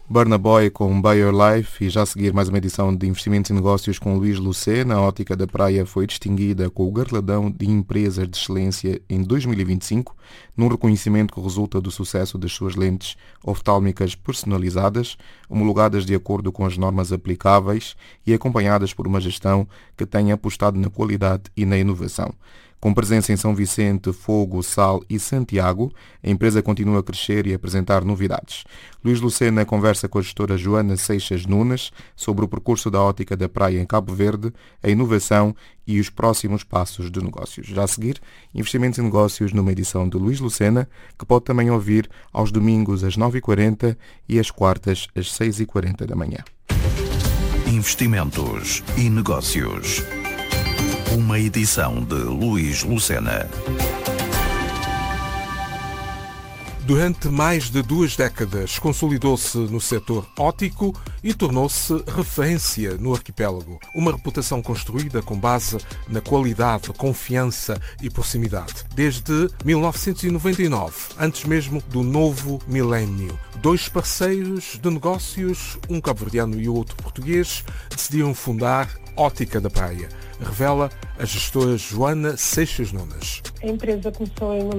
Burna Boy com Buy Your Life e já a seguir mais uma edição de Investimentos e Negócios com Luís Lucena. A Ótica da Praia foi distinguida com o Galardão de Empresas de Excelência em 2025, num reconhecimento que resulta do sucesso das suas lentes oftálmicas personalizadas, homologadas de acordo com as normas aplicáveis e acompanhadas por uma gestão que tenha apostado na qualidade e na inovação. Com presença em São Vicente, Fogo, Sal e Santiago, a empresa continua a crescer e a apresentar novidades. Luís Lucena conversa com a gestora Joana Seixas Nunes sobre o percurso da Ótica da Praia em Cabo Verde, a inovação e os próximos passos de negócios. Já a seguir, Investimentos e Negócios numa edição de Luís Lucena, que pode também ouvir aos domingos às 9h40 e às quartas às 6h40 da manhã. Investimentos e Negócios. Uma edição de Luís Lucena. Durante mais de 2 décadas, consolidou-se no setor óptico e tornou-se referência no arquipélago. Uma reputação construída com base na qualidade, confiança e proximidade. Desde 1999, antes mesmo do novo milénio, 2 parceiros de negócios, um cabo-verdiano e o outro português, decidiram fundar Ótica da Praia. Revela a gestora Joana Seixas Nunes. A empresa começou em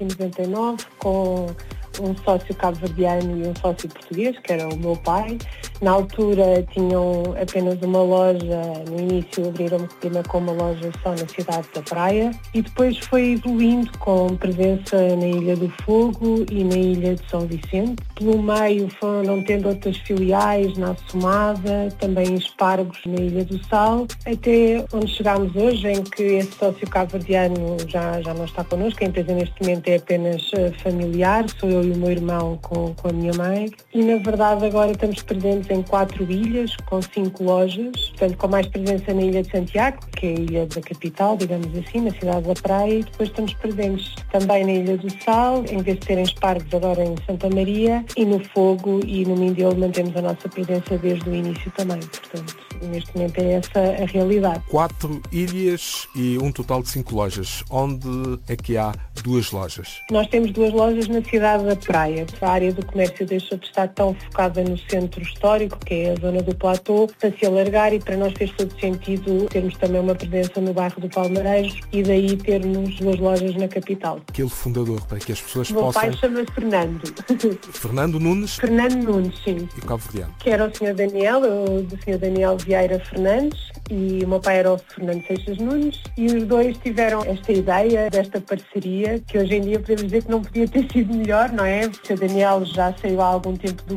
1999 com um sócio cabo-verdiano e um sócio português, que era o meu pai. Na altura tinham apenas uma loja, no início abriram primeiro com uma loja só na cidade da Praia e depois foi evoluindo com presença na Ilha do Fogo e na Ilha de São Vicente. Pelo meio foram tendo outras filiais na Assomada, também Espargos na Ilha do Sal, até onde chegámos hoje, em que esse sócio cabo-verdiano já não está connosco. A empresa neste momento é apenas familiar, sou eu e o meu irmão com a minha mãe e na verdade agora estamos presentes em 4 ilhas com 5 lojas, portanto com mais presença na Ilha de Santiago, que é a ilha da capital, digamos assim, na cidade da Praia, e depois estamos presentes também na Ilha do Sal, em vez de terem Espargos agora em Santa Maria, e no Fogo e no Mindelo mantemos a nossa presença desde o início também, portanto neste momento é essa a realidade. 4 ilhas e um total de 5 lojas. Onde é que há 2 lojas? Nós temos 2 lojas na cidade da Praia. A área do comércio deixou de estar tão focada no centro histórico, que é a zona do Platô, para se alargar e para nós fez todo sentido termos também uma presença no bairro do Palmarejo e daí termos 2 lojas na capital. Aquele fundador, para que as pessoas possam... O meu possam... pai chama-se Fernando. Fernando Nunes? Fernando Nunes, sim. E o cabo-verdiano? Que era o Sr. Daniel, do Sr. Daniel Vieira Fernandes, e o meu pai era o Fernando Seixas Nunes, e os dois tiveram esta ideia, desta parceria, que hoje em dia podemos dizer que não podia ter sido melhor, não é? O Sr. Daniel já saiu há algum tempo do